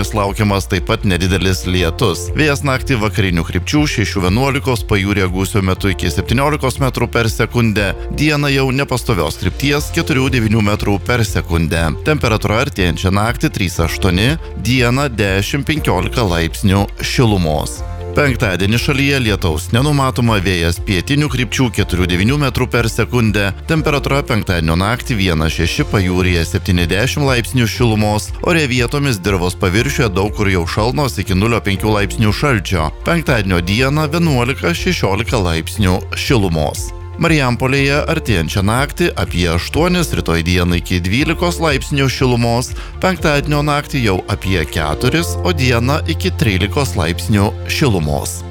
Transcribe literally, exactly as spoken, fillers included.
Laukiamas taip pat nedidelis lietus. Vėjas naktį vakarinių krypčių šešių vienuolikos, pajūryje gūsių metu iki septyniolikos metrų per sekundę, dieną jau nepastovios krypties keturių devynių metrų per sekundę. Temperatūra artėjančią naktį trys aštuoni, dieną dešimt penkiolika laipsnių šilumos. Penktadienį šalyje lietaus nenumatoma, vėjas pietinių krypčių keturių devynių metrų per sekundę, temperatūra penktadienio naktį vienas šeši, pajūryje septyniasdešimt laipsnių šilumos, ore vietomis dirvos paviršiuje daug kur jau šalnos iki nulio penkių laipsnių šalčio. Penktadienio dieną vienuolika šešiolika laipsnių šilumos. Marijampolėje artėjančią naktį apie aštuonis, rytoj dieną iki dvylikos laipsnių šilumos, penktadienio naktį jau apie keturis, o dieną iki trylikos laipsnių šilumos.